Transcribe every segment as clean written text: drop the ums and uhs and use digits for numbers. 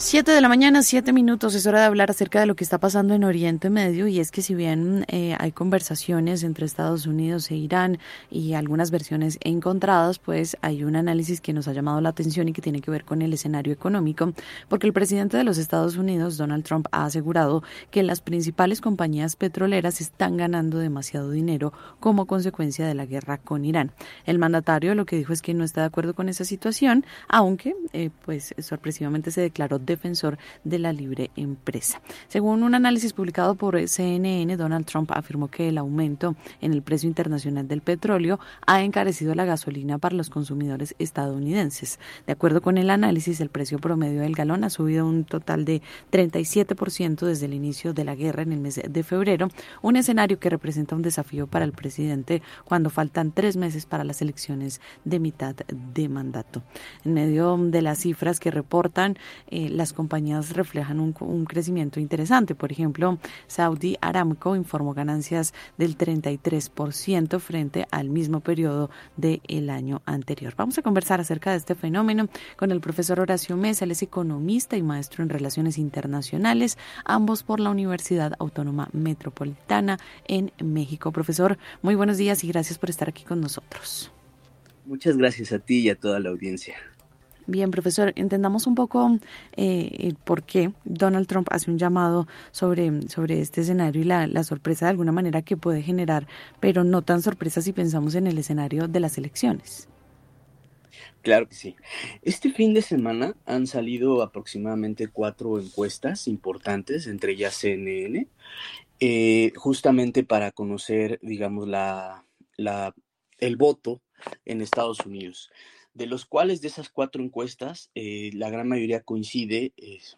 7 de la mañana, 7 minutos, es hora de hablar acerca de lo que está pasando en Oriente Medio, y es que si bien hay conversaciones entre Estados Unidos e Irán y algunas versiones encontradas, pues hay un análisis que nos ha llamado la atención y que tiene que ver con el escenario económico, porque el presidente de los Estados Unidos, Donald Trump, ha asegurado que las principales compañías petroleras están ganando demasiado dinero como consecuencia de la guerra con Irán. El mandatario lo que dijo es que no está de acuerdo con esa situación, aunque pues sorpresivamente se declaró defensor de la libre empresa. Según un análisis publicado por CNN, Donald Trump afirmó que el aumento en el precio internacional del petróleo ha encarecido la gasolina para los consumidores estadounidenses. De acuerdo con el análisis, el precio promedio del galón ha subido un total de 37% desde el inicio de la guerra en el mes de febrero, un escenario que representa un desafío para el presidente cuando faltan 3 meses para las elecciones de mitad de mandato. En medio de las cifras que reportan, las compañías reflejan un crecimiento interesante. Por ejemplo, Saudi Aramco informó ganancias del 33% frente al mismo periodo del año anterior. Vamos a conversar acerca de este fenómeno con el profesor Horacio Mesa. Él es economista y maestro en Relaciones Internacionales, ambos por la Universidad Autónoma Metropolitana en México. Profesor, muy buenos días y gracias por estar aquí con nosotros. Muchas gracias a ti y a toda la audiencia. Bien, profesor, entendamos un poco el por qué Donald Trump hace un llamado sobre este escenario y la sorpresa de alguna manera que puede generar, pero no tan sorpresa si pensamos en el escenario de las elecciones. Claro que sí. Este fin de semana han salido aproximadamente 4 encuestas importantes, entre ellas CNN, justamente para conocer, digamos, el voto en Estados Unidos, de los cuales de esas 4 encuestas, la gran mayoría coincide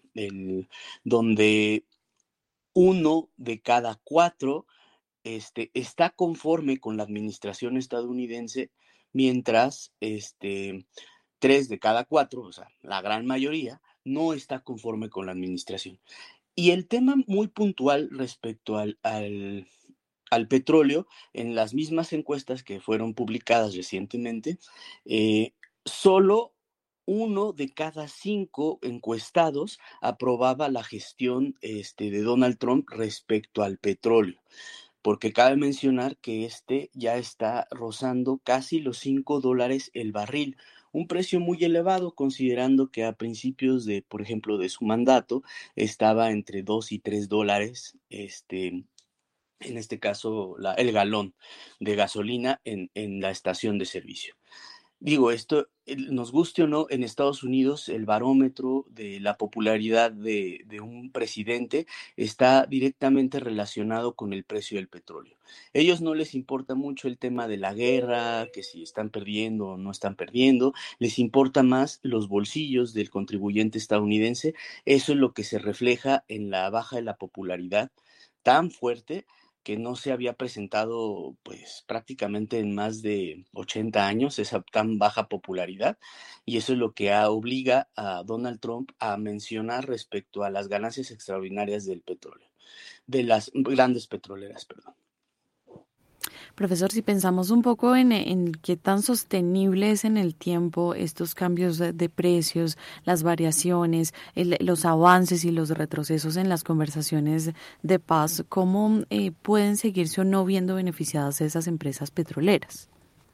donde 1 de cada 4 está conforme con la administración estadounidense, mientras 3 de cada 4, o sea, la gran mayoría, no está conforme con la administración. Y el tema muy puntual respecto al petróleo, en las mismas encuestas que fueron publicadas recientemente, solo 1 de cada 5 encuestados aprobaba la gestión de Donald Trump respecto al petróleo, porque cabe mencionar que ya está rozando casi los $5 el barril, un precio muy elevado considerando que a principios por ejemplo, de su mandato estaba entre $2 y $3, en este caso el galón de gasolina en la estación de servicio. Digo, esto, nos guste o no, en Estados Unidos el barómetro de la popularidad de un presidente está directamente relacionado con el precio del petróleo. Ellos no les importa mucho el tema de la guerra, que si están perdiendo o no están perdiendo, les importa más los bolsillos del contribuyente estadounidense. Eso es lo que se refleja en la baja de la popularidad tan fuerte que no se había presentado pues prácticamente en más de 80 años, esa tan baja popularidad, y eso es lo que obliga a Donald Trump a mencionar respecto a las ganancias extraordinarias del petróleo, de las grandes petroleras, perdón. Profesor, si pensamos un poco en qué tan sostenible es en el tiempo estos cambios de precios, las variaciones, los avances y los retrocesos en las conversaciones de paz, ¿cómo pueden seguirse o no viendo beneficiadas esas empresas petroleras?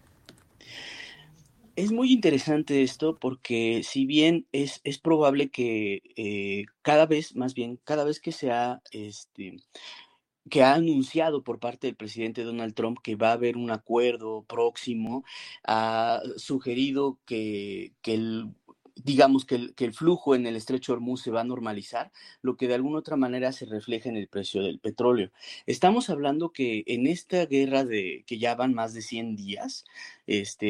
Es muy interesante esto porque si bien es probable que cada vez que ha anunciado por parte del presidente Donald Trump que va a haber un acuerdo próximo, ha sugerido digamos que el flujo en el estrecho de Hormuz se va a normalizar, lo que de alguna otra manera se refleja en el precio del petróleo. Estamos hablando que en esta guerra que ya van más de 100 días,